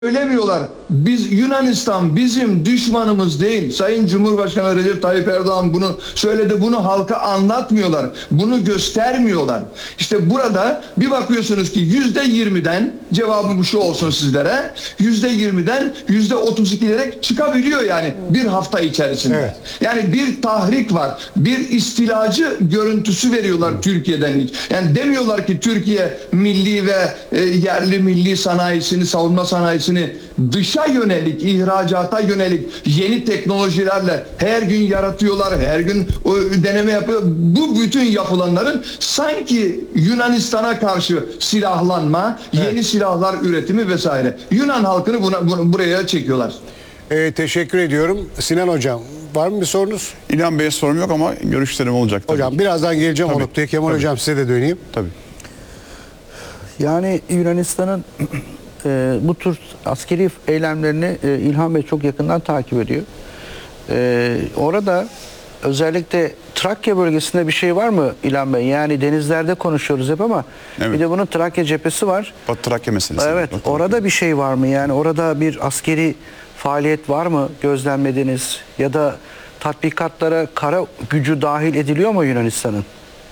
söylemiyorlar. Biz Yunanistan bizim düşmanımız değil. Sayın Cumhurbaşkanı Recep Tayyip Erdoğan bunu söyledi. Bunu halka anlatmıyorlar. Bunu göstermiyorlar. İşte burada bir bakıyorsunuz ki %20'den cevabım şu olsun sizlere. %20'den %32'lere çıkabiliyor yani bir hafta içerisinde. Evet. Yani bir tahrik var. Bir istilacı görüntüsü veriyorlar Türkiye'den. Yani demiyorlar ki Türkiye milli ve yerli milli sanayisini, savunma sanayisini dışa yönelik, ihracata yönelik yeni teknolojilerle her gün yaratıyorlar, her gün deneme yapıyor. Bu bütün yapılanların sanki Yunanistan'a karşı silahlanma, yeni silahlar üretimi vesaire. Yunan halkını buraya çekiyorlar. Teşekkür ediyorum. Sinan Hocam, var mı bir sorunuz? İlhan Bey'e sorum yok ama görüşlerim olacak tabii. Hocam birazdan geleceğim o Tabii, noktaya. Kemal tabii. Hocam size de döneyim. Tabii. Yani Yunanistan'ın bu tür askeri eylemlerini İlhan Bey çok yakından takip ediyor. Orada özellikle Trakya bölgesinde bir şey var mı İlhan Bey? Yani denizlerde konuşuyoruz hep ama Evet. bir de bunun Trakya cephesi var. Batı Trakya meselesi. Evet, Batı orada bir şey var mı? Yani orada bir askeri faaliyet var mı gözlemlediniz? Ya da tatbikatlara kara gücü dahil ediliyor mu Yunanistan'ın?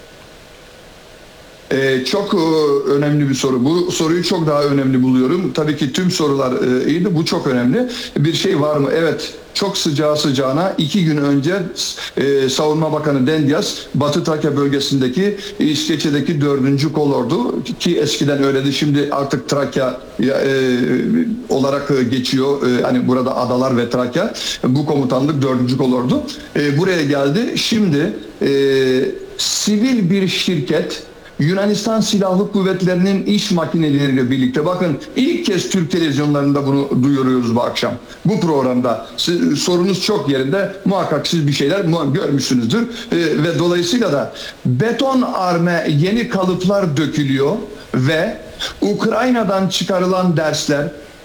Çok önemli bir soru. Bu soruyu çok daha önemli buluyorum. Tabii ki tüm sorular iyiydi. Bu çok önemli. Bir şey var mı? Evet. Çok sıcağına 2 gün önce Savunma Bakanı Dendias Batı Trakya bölgesindeki İskeçe'deki 4. Kolordu ki eskiden öyleydi. Şimdi artık Trakya olarak geçiyor. Hani burada adalar ve Trakya. Bu komutanlık 4. Kolordu. Buraya geldi. Şimdi sivil bir şirket Yunanistan Silahlı Kuvvetleri'nin iş makineleriyle birlikte, bakın ilk kez Türk televizyonlarında bunu duyuruyoruz bu akşam. Bu programda sorunuz çok yerinde, muhakkak siz bir şeyler görmüşsünüzdür ve dolayısıyla da beton arme yeni kalıplar dökülüyor ve Ukrayna'dan çıkarılan dersler,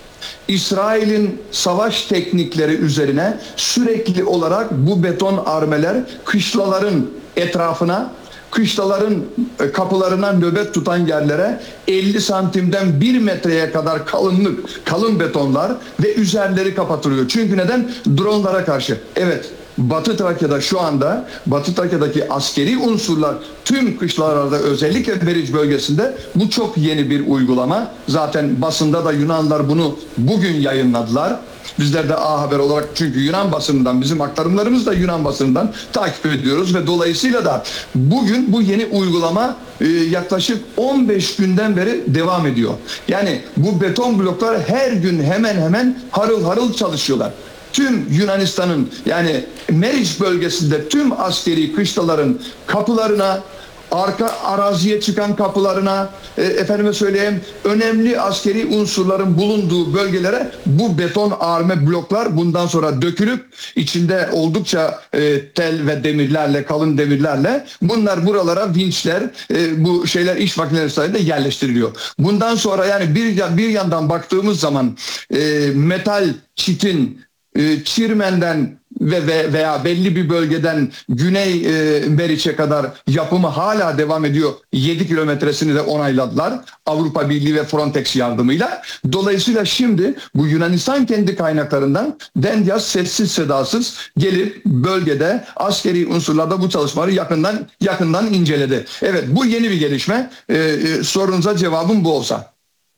İsrail'in savaş teknikleri üzerine sürekli olarak bu beton armeler kışlaların etrafına, kışlaların kapılarına nöbet tutan yerlere 50 santimden 1 metreye kadar kalın betonlar ve üzerleri kapatılıyor. Çünkü neden? Dronlara karşı. Evet, Batı Trakya'da şu anda Batı Trakya'daki askeri unsurlar tüm kışlalarda, özellikle Meriç bölgesinde bu çok yeni bir uygulama. Zaten basında da Yunanlar bunu bugün yayınladılar. Bizler de A Haber olarak, çünkü Yunan basınından, bizim aktarımlarımız da Yunan basınından takip ediyoruz ve dolayısıyla da bugün bu yeni uygulama yaklaşık 15 günden beri devam ediyor. Yani bu beton bloklar her gün hemen hemen harıl harıl çalışıyorlar. Tüm Yunanistan'ın, yani Meriç bölgesinde tüm askeri kışlaların kapılarına, arka araziye çıkan kapılarına, efendime söyleyeyim, önemli askeri unsurların bulunduğu bölgelere bu beton arme bloklar bundan sonra dökülüp içinde oldukça tel ve demirlerle, kalın demirlerle bunlar buralara vinçler, bu şeyler iş makineleri sayesinde yerleştiriliyor. Bundan sonra yani bir yandan baktığımız zaman metal çitin Çirmen'den veya belli bir bölgeden Güney Meriç'e kadar yapımı hala devam ediyor. 7 kilometresini de onayladılar Avrupa Birliği ve Frontex yardımıyla. Dolayısıyla şimdi bu Yunanistan kendi kaynaklarından Dendias sessiz sedasız gelip bölgede askeri unsurlarda bu çalışmaları yakından inceledi. Evet, bu yeni bir gelişme. Sorunuza cevabım bu olsa.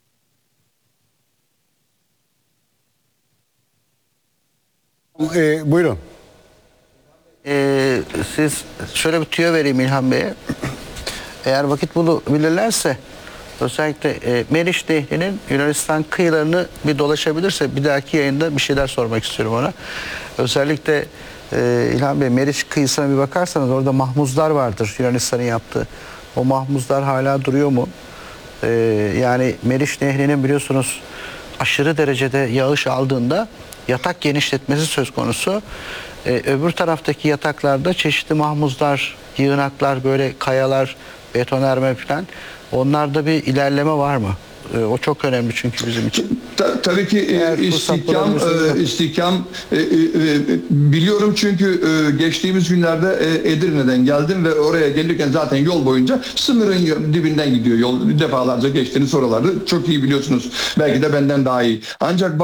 Buyurun. Siz şöyle bir tüyo vereyim İlhan Bey'e. Eğer vakit bulabilirlerse özellikle Meriç Nehri'nin Yunanistan kıyılarını bir dolaşabilirse bir dahaki yayında bir şeyler sormak istiyorum ona. Özellikle İlhan Bey, Meriç kıyısına bir bakarsanız orada mahmuzlar vardır Yunanistan'ın yaptığı. O mahmuzlar hala duruyor mu? Yani Meriç Nehri'nin biliyorsunuz aşırı derecede yağış aldığında yatak genişletmesi söz konusu. Öbür taraftaki yataklarda çeşitli mahmuzlar, yığınaklar, böyle kayalar, betonarme falan. Onlarda bir ilerleme var mı? O çok önemli çünkü bizim için. Tabii ki Eğer fırsat istihkam biliyorum çünkü geçtiğimiz günlerde Edirne'den geldim ve oraya gelirken zaten yol boyunca sınırın dibinden gidiyor yol, defalarca geçtiğiniz oraları çok iyi biliyorsunuz, belki de benden daha iyi. Ancak